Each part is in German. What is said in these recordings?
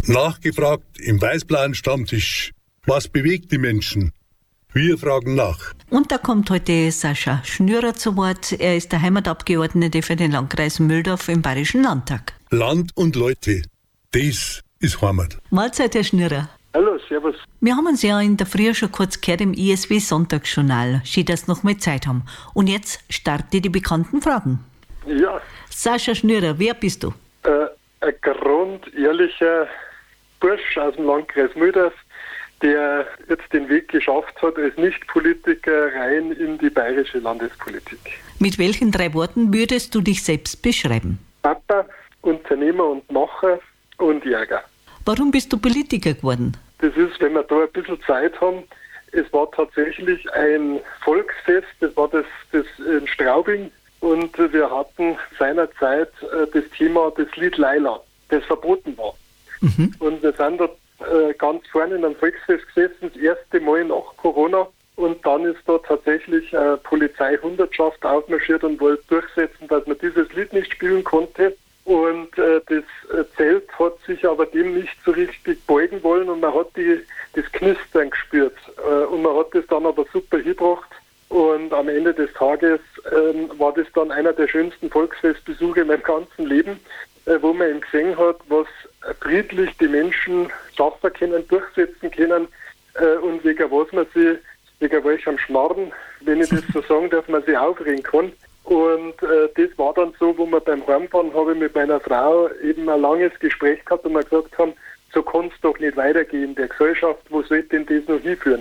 Nachgefragt im Weißblauen Stammtisch. Was bewegt die Menschen? Wir fragen nach. Und da kommt heute Sascha Schnürer zu Wort. Er ist der Heimatabgeordnete für den Landkreis Mühldorf im Bayerischen Landtag. Land und Leute, das ist Heimat. Mahlzeit, Herr Schnürer. Hallo, servus. Wir haben uns ja in der Früh schon kurz gehört im ISW Sonntagsjournal. Schön, dass Sie noch mal Zeit haben. Und jetzt starte die bekannten Fragen. Ja. Sascha Schnürer, wer bist du? Ein grundehrlicher Bursch aus dem Landkreis Mühldorf, der jetzt den Weg geschafft hat als Nicht-Politiker rein in die bayerische Landespolitik. Mit welchen 3 Worten würdest du dich selbst beschreiben? Papa, Unternehmer und Macher und Jäger. Warum bist du Politiker geworden? Das ist, wenn wir da ein bisschen Zeit haben, es war tatsächlich ein Volksfest, das war das in Straubing, und wir hatten seinerzeit das Thema, das Lied Laila, das verboten war. Und wir sind dort ganz vorne in einem Volksfest gesessen, das erste Mal nach Corona, und dann ist da tatsächlich eine Polizeihundertschaft aufmarschiert und wollte durchsetzen, dass man dieses Lied nicht spielen konnte. Und das Zelt hat sich aber dem nicht so richtig beugen wollen, und man hat das Knistern gespürt. Und man hat das dann aber super hingebracht. Und am Ende des Tages war das dann einer der schönsten Volksfestbesuche in meinem ganzen Leben, wo man eben gesehen hat, was friedlich die Menschen schaffen können, durchsetzen können, und wegen welchem Schmarrn, wenn ich das so sagen darf, man sich aufregen kann. Und das war dann so, wo wir beim Heimfahren, habe ich mit meiner Frau eben ein langes Gespräch gehabt und wir gesagt haben, so kann es doch nicht weitergehen in der Gesellschaft, wo soll denn das noch hinführen?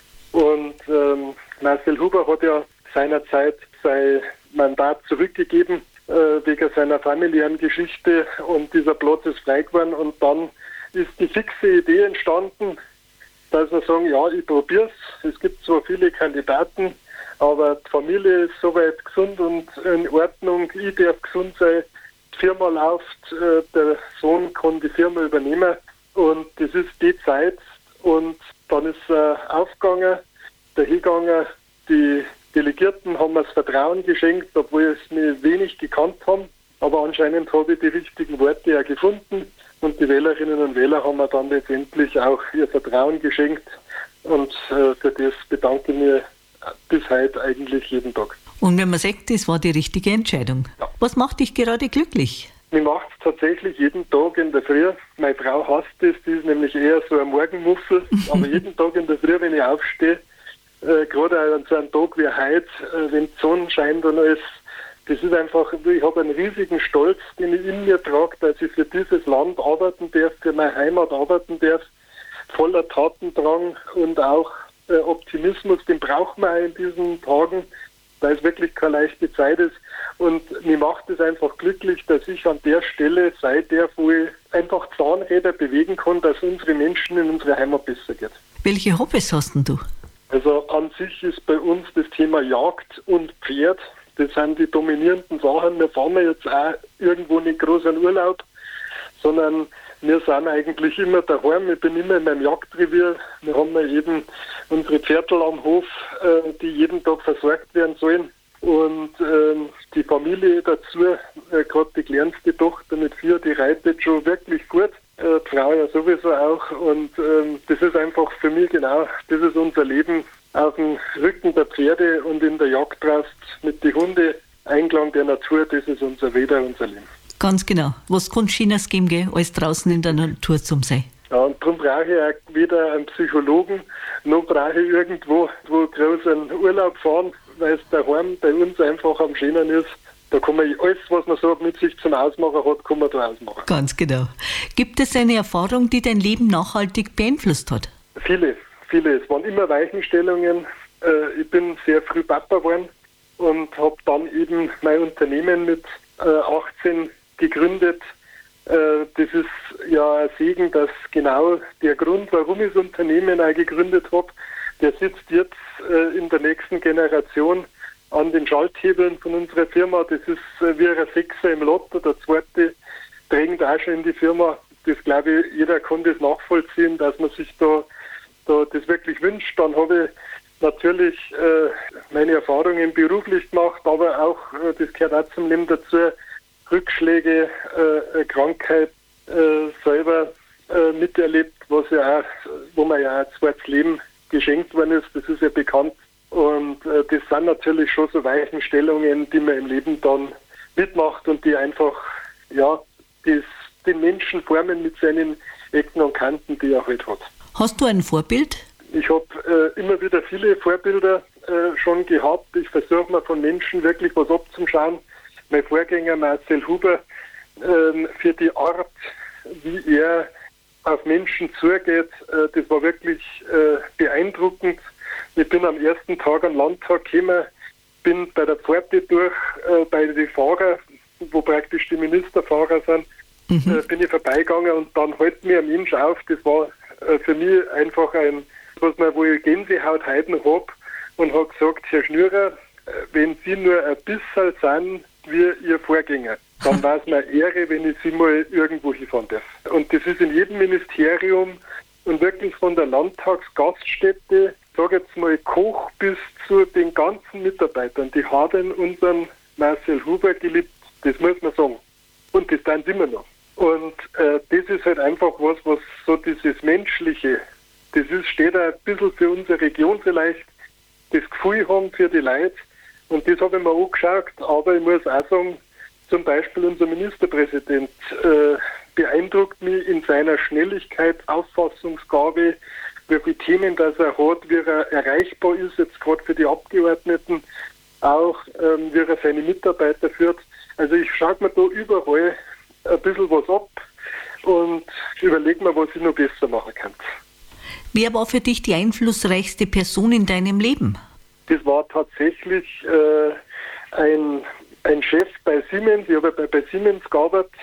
Und Marcel Huber hat ja seinerzeit sein Mandat zurückgegeben wegen seiner familiären Geschichte, und dieser Platz ist frei geworden, und dann ist die fixe Idee entstanden, dass wir sagen, ja, ich probiere es. Es gibt zwar viele Kandidaten, aber die Familie ist soweit gesund und in Ordnung. Ich darf gesund sein. Die Firma läuft, der Sohn kann die Firma übernehmen, und das ist die Zeit. Und dann ist aufgegangen, dahingegangen. Die Delegierten haben mir das Vertrauen geschenkt, obwohl es mir wenig gekannt haben. Aber anscheinend habe ich die richtigen Worte auch gefunden. Und die Wählerinnen und Wähler haben mir dann letztendlich auch ihr Vertrauen geschenkt. Und für das bedanke ich mich bis heute eigentlich jeden Tag. Und wenn man sagt, das war die richtige Entscheidung. Ja. Was macht dich gerade glücklich? Mir macht es tatsächlich jeden Tag in der Früh. Meine Frau hasst es, die ist nämlich eher so ein Morgenmuffel. Aber jeden Tag in der Früh, wenn ich aufstehe, gerade an so einem Tag wie heute, wenn die Sonne scheint und alles, das ist einfach, ich habe einen riesigen Stolz, den ich in mir trage, dass ich für dieses Land arbeiten darf, für meine Heimat arbeiten darf, voller Tatendrang und auch Optimismus, den braucht man auch in diesen Tagen, weil es wirklich keine leichte Zeit ist. Und mir macht es einfach glücklich, dass ich an der Stelle sein darf, wo ich einfach Zahnräder bewegen kann, dass unsere Menschen in unserer Heimat besser geht. Welche Hobbys hast denn du? Also an sich ist bei uns das Thema Jagd und Pferd, das sind die dominierenden Sachen. Wir fahren jetzt auch irgendwo nicht groß an Urlaub, sondern wir sind eigentlich immer daheim. Ich bin immer in meinem Jagdrevier. Wir haben ja eben unsere Pferdl am Hof, die jeden Tag versorgt werden sollen. Und die Familie dazu, gerade die kleinste Tochter mit 4, die reitet schon wirklich gut. Die Frau ja sowieso auch. Und das ist einfach für mich genau, das ist unser Leben auf dem Rücken der Pferde und in der Jagd draußen mit den Hunden, Einklang der Natur, das ist unser unser Leben. Ganz genau. Was kann Schöneres geben, als draußen in der Natur zu sein? Ja, und darum brauche ich auch weder einen Psychologen, noch brauche ich irgendwo groß einen Urlaub fahren, weil es daheim bei uns einfach am schönen ist. Da kann man alles, was man so mit sich zum Ausmachen hat, kann man da ausmachen. Ganz genau. Gibt es eine Erfahrung, die dein Leben nachhaltig beeinflusst hat? Viele. Es waren immer Weichenstellungen. Ich bin sehr früh Papa geworden und habe dann eben mein Unternehmen mit 18 gegründet. Das ist ja ein Segen, dass genau der Grund, warum ich das Unternehmen auch gegründet habe, der sitzt jetzt in der nächsten Generation an den Schalthebeln von unserer Firma. Das ist wie ein Sechser im Lotto, der zweite drängt auch schon in die Firma. Das glaube ich, jeder kann das nachvollziehen, dass man sich da das wirklich wünscht. Dann habe ich natürlich meine Erfahrungen beruflich gemacht, aber auch, das gehört auch zum Leben dazu, Rückschläge, Krankheit selber miterlebt, wo mir ja ein zweites Leben geschenkt worden ist, das ist ja bekannt. Und das sind natürlich schon so Weichenstellungen, die man im Leben dann mitmacht und die einfach, den Menschen formen mit seinen Ecken und Kanten, die er halt hat. Hast du ein Vorbild? Ich habe immer wieder viele Vorbilder schon gehabt. Ich versuche mir von Menschen wirklich was abzuschauen. Mein Vorgänger Marcel Huber, für die Art, wie er auf Menschen zugeht, das war wirklich beeindruckend. Ich bin am ersten Tag am Landtag gekommen, bin bei der Pforte durch, bei den Fahrern, wo praktisch die Ministerfahrer sind, bin ich vorbeigegangen und dann hält mir ein Mensch auf. Das war für mich einfach wo ich Gänsehaut heute noch habe und habe gesagt, Herr Schnürer, wenn Sie nur ein bisschen sind wie Ihr Vorgänger, dann war es mir eine Ehre, wenn ich Sie mal irgendwo hinfahren darf. Und das ist in jedem Ministerium und wirklich von der Landtagsgaststätte, sage jetzt mal Koch bis zu den ganzen Mitarbeitern, die haben unseren Marcel Huber geliebt, das muss man sagen. Und das tun sie immer noch. Und das ist halt einfach was so dieses Menschliche, steht auch ein bisschen für unsere Region vielleicht, das Gefühl haben für die Leute. Und das habe ich mir angeschaut, aber ich muss auch sagen, zum Beispiel unser Ministerpräsident beeindruckt mich in seiner Schnelligkeit, Auffassungsgabe, wie viele Themen das er hat, wie er erreichbar ist, jetzt gerade für die Abgeordneten, auch wie er seine Mitarbeiter führt. Also ich schaue mir da überall ein bisschen was ab und überlege mir, was ich noch besser machen kann. Wer war für dich die einflussreichste Person in deinem Leben? Das war tatsächlich ein Chef bei Siemens. Ich habe bei Siemens gearbeitet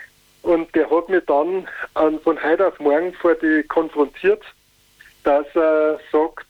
und der hat mich dann von heute auf morgen vor die konfrontiert, dass er sagt,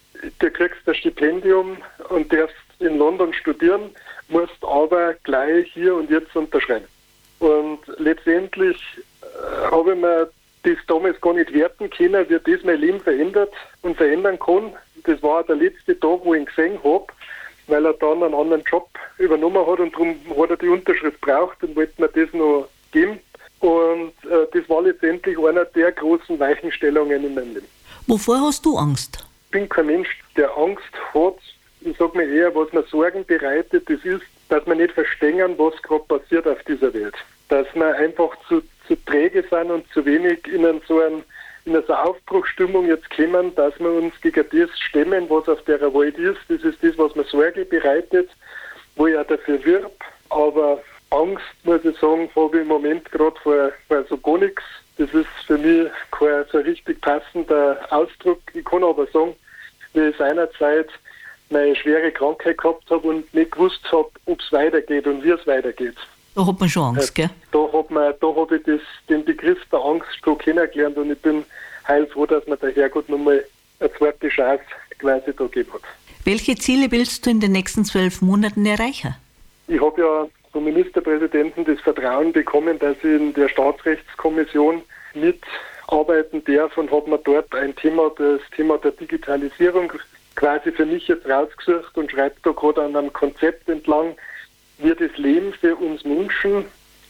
du kriegst ein Stipendium und darfst in London studieren, musst aber gleich hier und jetzt unterschreiben. Und letztendlich habe ich mir das damals gar nicht werten können, wie das mein Leben verändert und verändern kann. Das war der letzte Tag, wo ich ihn gesehen habe, weil er dann einen anderen Job übernommen hat und darum hat er die Unterschrift braucht und wollte mir das noch geben. Und das war letztendlich einer der großen Weichenstellungen in meinem Leben. Wovor hast du Angst? Ich bin kein Mensch, der Angst hat. Ich sage mir eher, was mir Sorgen bereitet, das ist, dass wir nicht verstehen, was gerade passiert auf dieser Welt. Dass wir einfach zu träge sind und zu wenig in so eine Aufbruchsstimmung jetzt kommen, dass wir uns gegen das stemmen, was auf der Welt ist. Das ist das, was mir Sorge bereitet, wo ich auch dafür wirb. Aber Angst, muss ich sagen, habe ich im Moment gerade vor so gar nichts. Das ist für mich kein so richtig passender Ausdruck. Ich kann aber sagen, wie ich seinerzeit meine schwere Krankheit gehabt habe und nicht gewusst habe, ob es weitergeht und wie es weitergeht. Da hat man schon Angst, gell? Da habe ich den Begriff der Angst schon kennengelernt und ich bin heilfroh, dass mir der Herrgott nochmal eine zweite Chance quasi da gegeben hat. Welche Ziele willst du in den nächsten 12 Monaten erreichen? Ich habe ja vom Ministerpräsidenten das Vertrauen bekommen, dass ich in der Staatsrechtskommission mitarbeiten darf und habe mir dort das Thema der Digitalisierung quasi für mich jetzt rausgesucht und schreibe da gerade an einem Konzept entlang, wie das Leben für uns Menschen,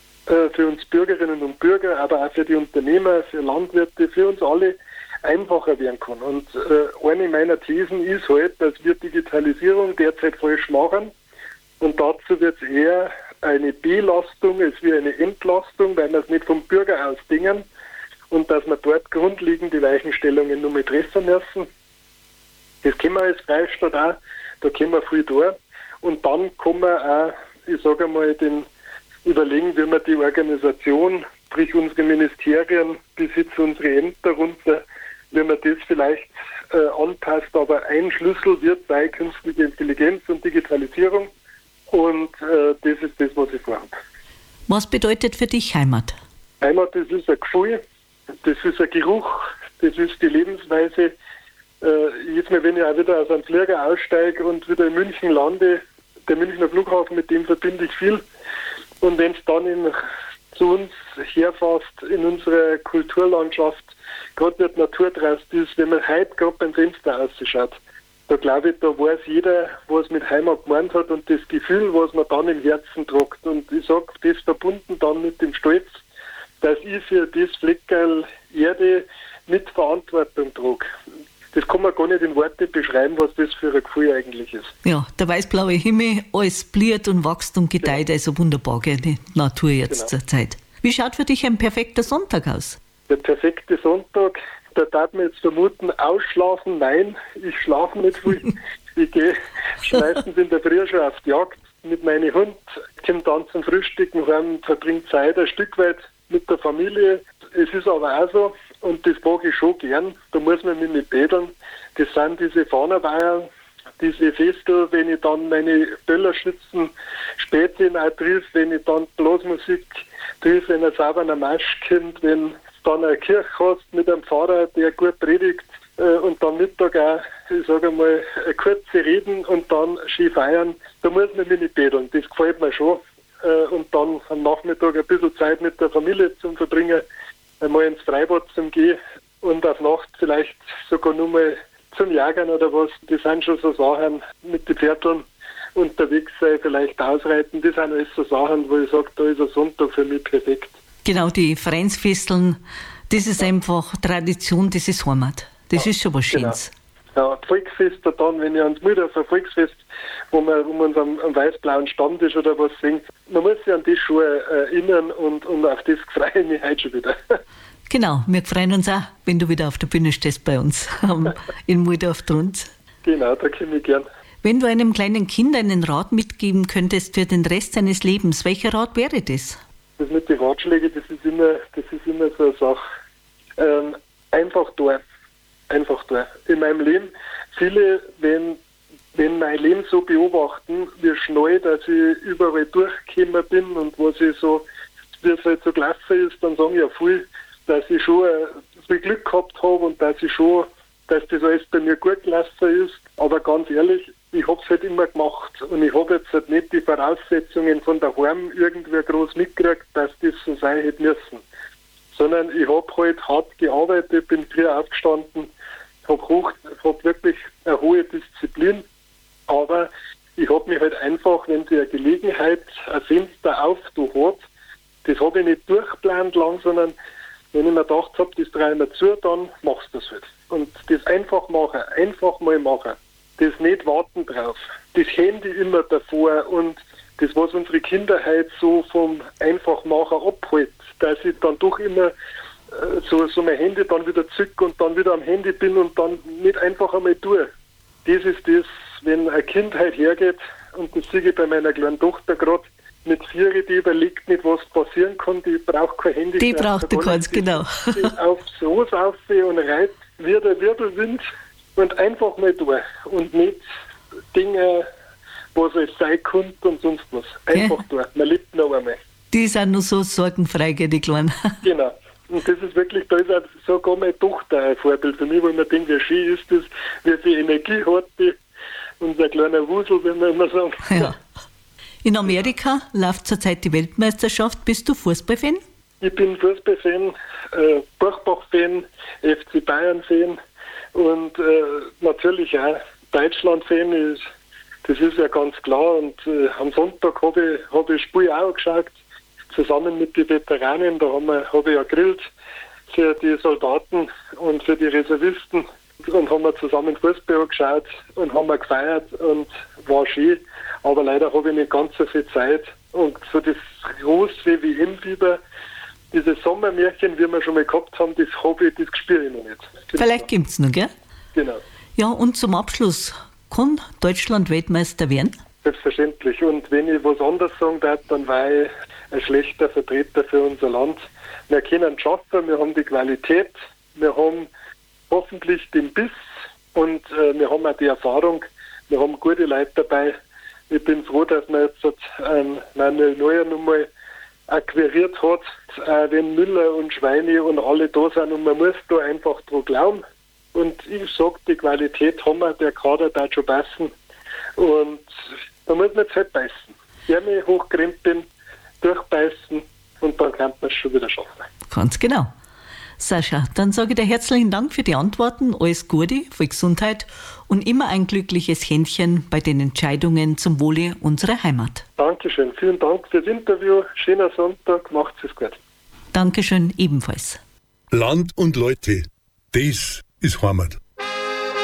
für uns Bürgerinnen und Bürger, aber auch für die Unternehmer, für Landwirte, für uns alle einfacher werden kann. Und eine meiner Thesen ist halt, dass wir Digitalisierung derzeit falsch machen und dazu wird es eher eine Belastung, es wird eine Entlastung, weil wir es nicht vom Bürger aus dingen und dass wir dort grundlegende Weichenstellungen nur mit treffen müssen. Das können wir als Freistaat auch, da können wir viel tun. Und dann kann man auch, ich sage einmal, überlegen, wie man die Organisation, sprich unsere Ministerien, bis jetzt unsere Ämter runter, wie man das vielleicht anpasst. Aber ein Schlüssel wird bei künstlicher Intelligenz und Digitalisierung. Und das ist das, was ich vorhabe. Was bedeutet für dich Heimat? Heimat, das ist ein Gefühl, das ist ein Geruch, das ist die Lebensweise. Jetzt mal, wenn ich auch wieder aus einem Flieger aussteige und wieder in München lande, der Münchner Flughafen, mit dem verbinde ich viel. Und wenn es dann zu uns herfasst, in unserer Kulturlandschaft, gerade wird Natur draus ist, wenn man heute gerade beim Fenster ausschaut, da glaube ich, da weiß jeder, was mit Heimat gemeint hat und das Gefühl, was man dann im Herzen tragt. Und ich sage, das verbunden dann mit dem Stolz dass ich für das Fleckerl Erde mit Verantwortung trage. Das kann man gar nicht in Worte beschreiben, was das für ein Gefühl eigentlich ist. Ja, der weißblaue Himmel, alles blüht und wächst und gedeiht, also wunderbar, gell, die Natur jetzt zur Zeit. Wie schaut für dich ein perfekter Sonntag aus? Der perfekte Sonntag, da darf man jetzt vermuten, ausschlafen, nein, ich schlafe nicht viel. Ich gehe meistens in der Früh schon auf die Jagd mit meinem Hund, komme dann zum Frühstücken heim, verbringe Zeit ein Stück weit mit der Familie. Es ist aber auch so, und das mag ich schon gern, da muss man mich nicht bädeln. Das sind diese Fahnerweiher, diese Festel, wenn ich dann meine Böllerschützen Spätzchen auch triff, wenn ich dann Blasmusik triff, wenn ein sauberer Marsch kommt, wenn dann eine Kirche hast mit einem Pfarrer, der gut predigt und dann Mittag auch, ich sage einmal, eine kurze Reden und dann schön feiern, da muss man mich nicht bädeln, das gefällt mir schon. Und dann am Nachmittag ein bisschen Zeit mit der Familie zum Verbringen, einmal ins Freibad zum Gehen und auf Nacht vielleicht sogar nur mal zum Jagern oder was. Das sind schon so Sachen mit den Pferdeln unterwegs sein, vielleicht ausreiten. Das sind alles so Sachen, wo ich sage, da ist ein Sonntag für mich perfekt. Genau, die Vereinsfesteln, das ist einfach Tradition, das ist Heimat. Das ist schon was Schönes. Genau. Ja, Volksfeste dann, wenn ich ans Mühlerdorfer Volksfest, wo wir uns am weiß-blauen Stammtisch oder was singt, man muss sich an das schon erinnern und auf das freue ich mich heute schon wieder. Genau, wir freuen uns auch, wenn du wieder auf der Bühne stehst bei uns in Mühldorf-Trunz. Genau, da komme ich gern. Wenn du einem kleinen Kind einen Rat mitgeben könntest für den Rest seines Lebens, welcher Rat wäre das? Das mit den Ratschlägen, das ist immer so eine Sache. Einfach da. In meinem Leben, viele, wenn mein Leben so beobachten, wie schnell, dass ich überall durchgekommen bin und was ich so, wie es halt so gelaufen ist, dann sagen ja viel, dass ich schon viel Glück gehabt habe und dass das alles bei mir gut gelaufen ist. Aber ganz ehrlich, ich habe es halt immer gemacht und ich habe jetzt halt nicht die Voraussetzungen von daheim irgendwie groß mitgekriegt, dass das so sein hätte müssen. Sondern ich habe halt hart gearbeitet, bin früh aufgestanden, habe wirklich eine hohe Disziplin, aber ich habe mich halt einfach, wenn sich eine Gelegenheit, ein Fenster auftut hat, das habe ich nicht durchgeplant lang, sondern wenn ich mir gedacht habe, das drehe ich mir zu, dann machst du das halt. Und das einfach machen, einfach mal machen, das nicht warten drauf, das Handy immer davor und das, was unsere Kinder heute so vom Einfachmachen abhält, dass ich dann doch immer so mein Handy dann wieder zücke und dann wieder am Handy bin und dann nicht einfach einmal tue. Das ist das, wenn ein Kind halt hergeht, und das sehe ich bei meiner kleinen Tochter gerade, mit 4, die überlegt nicht, was passieren kann, die braucht kein Handy. Die braucht du ganz genau. Die aufs Ross aufsehen und reitet wie der Wirbelwind und einfach mal tun und nicht Dinge, was es sein könnte und sonst was. Einfach tun. Man lebt noch einmal. Die sind nur so sorgenfrei, die Kleinen. Genau. Und das ist wirklich, da ist auch sogar meine Tochter ein Vorbild für mich, weil man denkt, wie schön ist das, wie viel Energie hat die, unser kleiner Wusel, wenn wir immer sagen. Ja. In Amerika läuft zurzeit die Weltmeisterschaft. Bist du Fußballfan? Ich bin Fußballfan, Buchbach-Fan, FC Bayern-Fan und natürlich auch Deutschland-Fan. Das ist ja ganz klar. Und am Sonntag habe ich das Spiel auch geschaut, zusammen mit den Veteranen. Da habe ich ja grillt für die Soldaten und für die Reservisten und haben wir zusammen Fußball geschaut und haben gefeiert und war schön. Aber leider habe ich nicht ganz so viel Zeit. Und so das große WM-Fieber, dieses Sommermärchen, wie wir schon mal gehabt haben, das spüre ich noch nicht. Vielleicht gibt es noch, gell? Genau. Ja, und zum Abschluss, kann Deutschland Weltmeister werden? Selbstverständlich. Und wenn ich was anderes sagen darf, dann war ich ein schlechter Vertreter für unser Land. Wir können es schaffen, wir haben die Qualität, wir haben hoffentlich den Biss und wir haben auch die Erfahrung, wir haben gute Leute dabei. Ich bin froh, dass man jetzt Manuel Neuer nochmal akquiriert hat, wenn Müller und Schweini und alle da sind und man muss da einfach dran glauben. Und ich sage, die Qualität haben wir, der Kader darf schon passen und da muss man jetzt halt beißen. Gerne hochkrempeln, durchbeißen und dann kann man es schon wieder schaffen. Ganz genau. Sascha, dann sage ich dir herzlichen Dank für die Antworten, alles Gute, viel Gesundheit und immer ein glückliches Händchen bei den Entscheidungen zum Wohle unserer Heimat. Dankeschön, vielen Dank fürs Interview, schöner Sonntag, macht's es gut. Dankeschön ebenfalls. Land und Leute, das ist Heimat.